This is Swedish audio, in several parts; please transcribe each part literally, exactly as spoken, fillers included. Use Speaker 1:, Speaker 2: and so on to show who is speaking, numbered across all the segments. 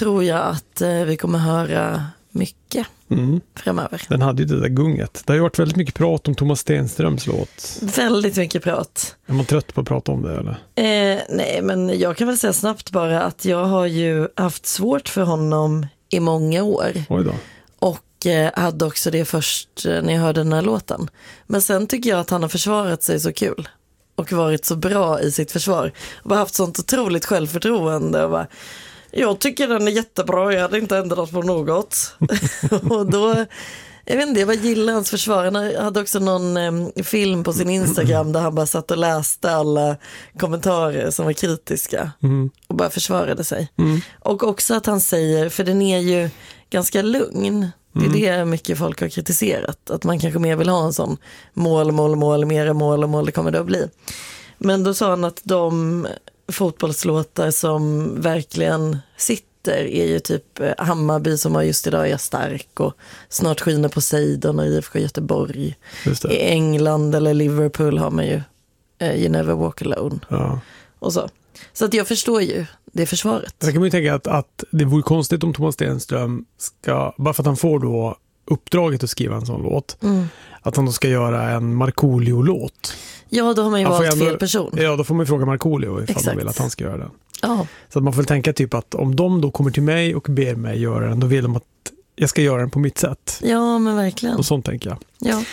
Speaker 1: tror jag att eh, vi kommer höra mycket mm. framöver.
Speaker 2: Den hade ju det där gunget. Det har ju varit väldigt mycket prat om Thomas Stenströms låt.
Speaker 1: Väldigt mycket prat.
Speaker 2: Är man trött på att prata om det eller?
Speaker 1: Eh, nej, men jag kan väl säga snabbt bara att jag har ju haft svårt för honom i många år.
Speaker 2: Oj då.
Speaker 1: Och eh, hade också det först eh, när jag hörde den här låten. Men sen tycker jag att han har försvarat sig så kul. Och varit så bra i sitt försvar. Och bara haft sånt otroligt självförtroende. Och bara, jag tycker den är jättebra, jag hade inte ändrat på något. Och då, jag vet inte, jag bara gillar hans försvar. Han hade också någon eh, film på sin Instagram där han bara satt och läste alla kommentarer som var kritiska. Mm. Och bara försvarade sig. Mm. Och också att han säger, för den är ju ganska lugn. Det är mm. det mycket folk har kritiserat. Att man kanske mer vill ha en sån mål, mål, mål, mera mål och mål det kommer det att bli. Men då sa han att de fotbollslåtar som verkligen sitter är ju typ Hammarby som har just idag är stark och Snart skiner Poseidon och I F K Göteborg. I England eller Liverpool har man ju uh, You Never Walk Alone. Ja. Och så. Så att jag förstår ju det försvaret.
Speaker 2: Så kan man ju tänka att, att det vore konstigt om Thomas Stenström ska, bara för att han får då uppdraget att skriva en sån låt, mm. att han då ska göra en Markoolio-låt.
Speaker 1: Ja, då har man ju valt
Speaker 2: ändå,
Speaker 1: fel person.
Speaker 2: Ja, då får man ju fråga Markoolio ifall
Speaker 1: Exakt.
Speaker 2: man vill att han ska göra den.
Speaker 1: Ja.
Speaker 2: Så att man får tänka typ att om de då kommer till mig och ber mig göra den, då vill de att jag ska göra den på mitt sätt.
Speaker 1: Ja, men verkligen.
Speaker 2: Och sånt tänker jag.
Speaker 1: Ja.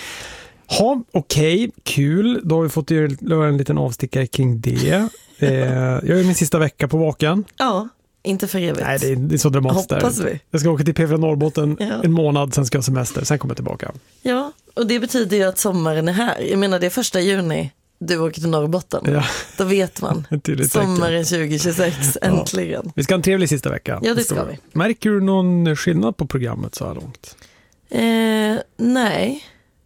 Speaker 2: Ha, okej, okay, kul. Då har vi fått göra en liten avstickare kring det. eh, jag är min sista vecka på Vaken.
Speaker 1: Ja, inte för evigt.
Speaker 2: Nej, det är, det är så dramatiskt.
Speaker 1: Hoppas
Speaker 2: där.
Speaker 1: vi.
Speaker 2: Jag ska åka till P fyra Norrbotten
Speaker 1: ja.
Speaker 2: en månad, sen ska jag ha semester, sen kommer jag tillbaka.
Speaker 1: Ja, och det betyder ju att sommaren är här. Jag menar, det är första juni du åker till Norrbotten. Ja. Då vet man. Sommaren tjugo tjugosex, äntligen. Ja.
Speaker 2: Vi ska ha en trevlig sista vecka.
Speaker 1: Ja, det ska vi.
Speaker 2: Märker du någon skillnad på programmet så här långt?
Speaker 1: Eh, nej.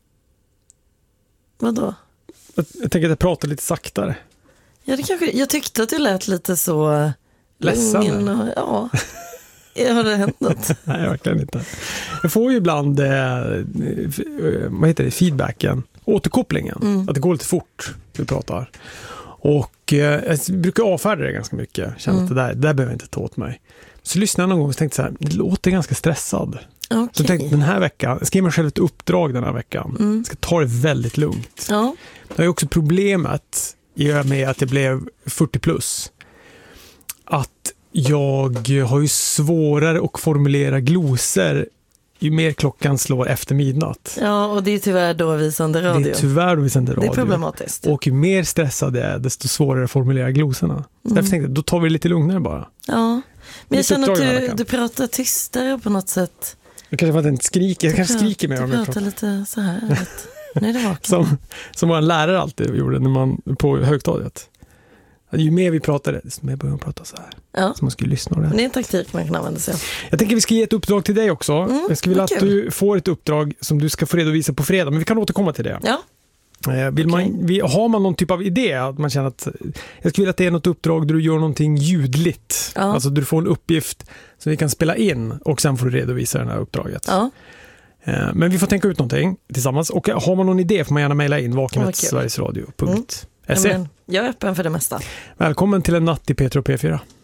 Speaker 1: Vadå?
Speaker 2: Jag, jag tänker att jag pratar lite saktare.
Speaker 1: Ja, det kanske, jag tyckte att du lät lite så
Speaker 2: ledsen.
Speaker 1: Och, ja, har det hänt något?
Speaker 2: Nej, verkligen inte. Jag får ju ibland eh, vad heter det, feedbacken, återkopplingen, mm. att det går lite fort vi pratar. Och eh, jag brukar avfärda det ganska mycket. Känna mm. att det där, det där behöver jag inte ta åt mig. Så lyssnade jag någon gång och tänkte så här, det låter ganska stressad.
Speaker 1: Okay.
Speaker 2: Så jag tänkte den här veckan, jag ska ge mig själv ett uppdrag den här veckan. Mm. Jag ska ta det väldigt lugnt.
Speaker 1: Ja.
Speaker 2: Det är också problemet i och med att jag blev fyrtio plus. Att jag har ju svårare att formulera glosor ju mer klockan slår efter midnatt.
Speaker 1: Ja, och det är tyvärr då vi sänder radio.
Speaker 2: Det är tyvärr då vi sänder radio.
Speaker 1: Det är problematiskt.
Speaker 2: Och ju mer stressad jag är, desto svårare att formulera glosorna. Mm. Så därför tänkte jag, då tar vi det lite lugnare bara.
Speaker 1: Ja, men jag känner att du, du pratar tystare på något sätt.
Speaker 2: Jag kanske för att inte skriker. Jag kanske skriker mer
Speaker 1: om jag pratar. Du pratar lite så här. Nu är det vaken. Som,
Speaker 2: som vår lärare alltid gjorde när man, på högstadiet. Ju mer vi pratade, desto mer började man prata så här.
Speaker 1: Ja.
Speaker 2: Så man skulle lyssna ordentligt.
Speaker 1: Det är en taktik man kan använda sig av.
Speaker 2: Jag tänker att vi ska ge ett uppdrag till dig också. Mm, jag skulle vilja att
Speaker 1: kul.
Speaker 2: du får ett uppdrag som du ska få redovisa på fredag. Men vi kan återkomma till det.
Speaker 1: Ja.
Speaker 2: Vill man, okay. vi, har man någon typ av idé att man känner att jag skulle vilja att det är något uppdrag där du gör någonting ljudligt. Ja. Alltså du får en uppgift som vi kan spela in och sen får du redovisa det här uppdraget.
Speaker 1: Ja.
Speaker 2: Men vi får tänka ut någonting tillsammans. Och har man någon idé får man gärna mejla in vaken at sverigesradio punkt se.
Speaker 1: Mm. Jag är öppen för det mesta.
Speaker 2: Välkommen till en natt i P tre och P fyra.